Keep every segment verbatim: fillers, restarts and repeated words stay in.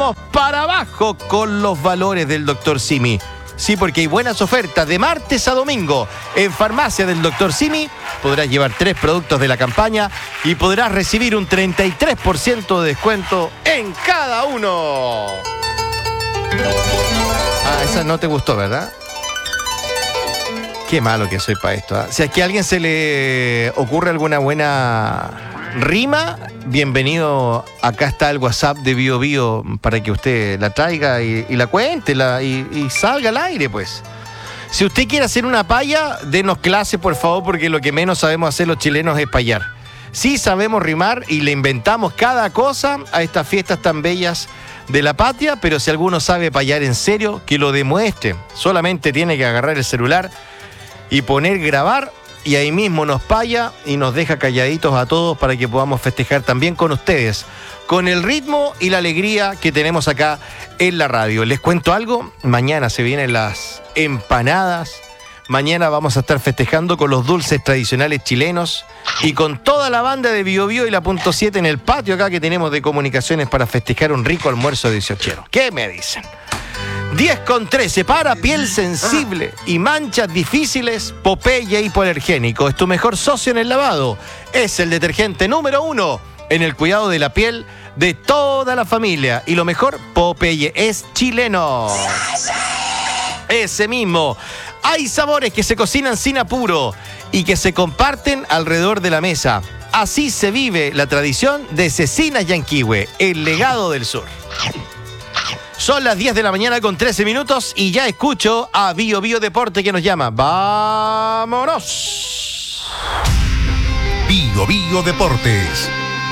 vamos para abajo con los valores del doctor Simi. Sí, porque hay buenas ofertas de martes a domingo. En farmacia del doctor Simi podrás llevar tres productos de la campaña y podrás recibir un treinta y tres por ciento de descuento en cada uno. Ah, esa no te gustó, ¿verdad? Qué malo que soy para esto, ¿eh? Si aquí a alguien se le ocurre alguna buena rima, bienvenido. Acá está el WhatsApp de Bio Bio para que usted la traiga y, y la cuente la, y, y salga al aire, pues. Si usted quiere hacer una paya, denos clase, por favor, porque lo que menos sabemos hacer los chilenos es payar. Sí sabemos rimar y le inventamos cada cosa a estas fiestas tan bellas de la patria, pero si alguno sabe payar en serio, que lo demuestre. Solamente tiene que agarrar el celular y poner grabar, y ahí mismo nos paya y nos deja calladitos a todos para que podamos festejar también con ustedes, con el ritmo y la alegría que tenemos acá en la radio. Les cuento algo, mañana se vienen las empanadas, mañana vamos a estar festejando con los dulces tradicionales chilenos y con toda la banda de Bio Bio y la punto siete en el patio acá que tenemos de comunicaciones para festejar un rico almuerzo dieciochero. ¿Qué me dicen? diez con trece para piel sensible y manchas difíciles, Popeye hipoalergénico. Es tu mejor socio en el lavado. Es el detergente número uno en el cuidado de la piel de toda la familia. Y lo mejor, Popeye es chileno. Ese mismo. Hay sabores que se cocinan sin apuro y que se comparten alrededor de la mesa. Así se vive la tradición de Cecinas Yanquihue, el legado del sur. Son las diez de la mañana con trece minutos y ya escucho a Bio Bio Deporte que nos llama. ¡Vámonos! Bio Bio Deportes.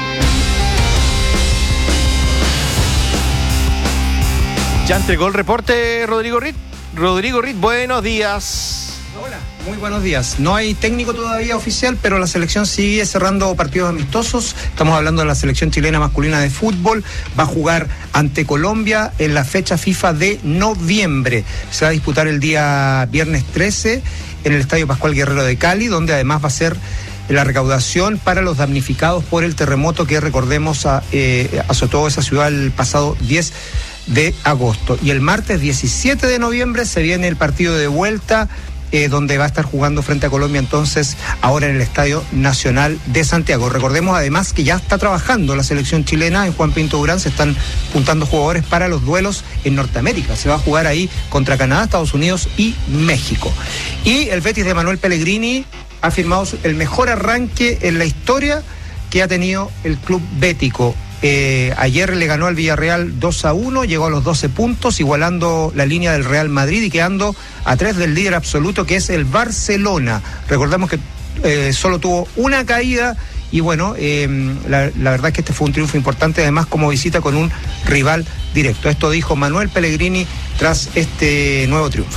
Ya entregó el reporte Rodrigo Ritt. Rodrigo Ritt, buenos días. Hola, muy buenos días. No hay técnico todavía oficial, pero la selección sigue cerrando partidos amistosos. Estamos hablando de la selección chilena masculina de fútbol. Va a jugar ante Colombia en la fecha FIFA de noviembre. Se va a disputar el día viernes trece en el Estadio Pascual Guerrero de Cali, donde además va a ser la recaudación para los damnificados por el terremoto que, recordemos, a, eh, azotó esa ciudad el pasado diez de agosto. Y el martes diecisiete de noviembre se viene el partido de vuelta, Eh, donde va a estar jugando frente a Colombia entonces ahora en el Estadio Nacional de Santiago. Recordemos además que ya está trabajando la selección chilena en Juan Pinto Durán, se están juntando jugadores para los duelos en Norteamérica. Se va a jugar ahí contra Canadá, Estados Unidos y México. Y el Betis de Manuel Pellegrini ha firmado el mejor arranque en la historia que ha tenido el club bético. Eh, ayer le ganó al Villarreal dos a uno, llegó a los doce puntos, igualando la línea del Real Madrid y quedando a tres del líder absoluto, que es el Barcelona. Recordamos que eh, solo tuvo una caída y bueno, eh, la, la verdad es que este fue un triunfo importante, además como visita con un rival directo. Esto dijo Manuel Pellegrini tras este nuevo triunfo.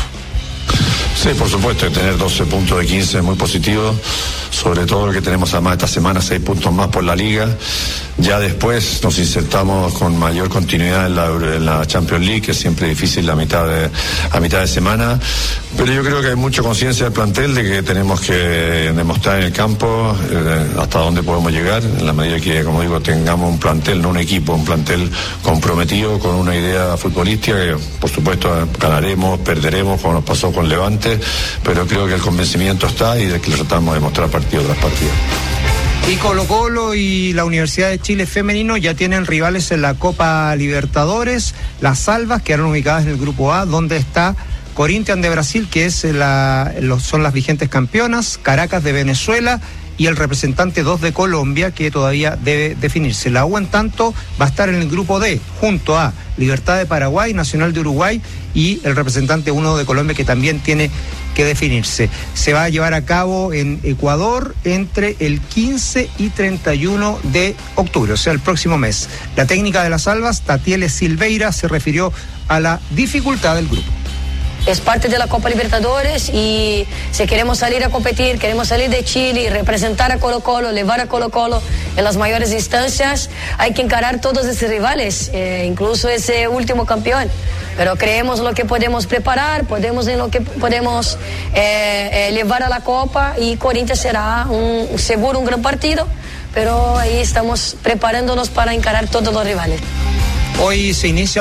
Sí, por supuesto, tener doce puntos de quince es muy positivo, sobre todo lo que tenemos además esta semana, seis puntos más por la Liga. Ya después nos insertamos con mayor continuidad en la, en la Champions League, que es siempre difícil a mitad de, a mitad de semana, pero yo creo que hay mucha conciencia del plantel de que tenemos que demostrar en el campo eh, hasta dónde podemos llegar, en la medida que, como digo, tengamos un plantel, no un equipo, un plantel comprometido con una idea futbolística que, por supuesto, ganaremos, perderemos, como nos pasó con Levante, pero creo que el convencimiento está y de que le tratamos de mostrar partido tras partido. Y Colo Colo y la Universidad de Chile femenino ya tienen rivales en la Copa Libertadores. Las Salvas quedaron ubicadas en el grupo A, donde está Corinthians de Brasil, que es la, los, son las vigentes campeonas, Caracas de Venezuela y el representante dos de Colombia, que todavía debe definirse. La U, en tanto, va a estar en el grupo D, junto a Libertad de Paraguay, Nacional de Uruguay y el representante uno de Colombia, que también tiene que definirse. Se va a llevar a cabo en Ecuador entre el quince y treinta y uno de octubre, o sea, el próximo mes. La técnica de las Albas, Tatiele Silveira, se refirió a la dificultad del grupo. Es parte de la Copa Libertadores y si queremos salir a competir, queremos salir de Chile y representar a Colo Colo, llevar a Colo Colo en las mayores instancias, hay que encarar todos esos rivales, eh, incluso ese último campeón. Pero creemos lo que podemos preparar, podemos en lo que podemos eh, eh, llevar a la Copa, y Corinthians será un, seguro un gran partido, pero ahí estamos preparándonos para encarar todos los rivales. Hoy se inicia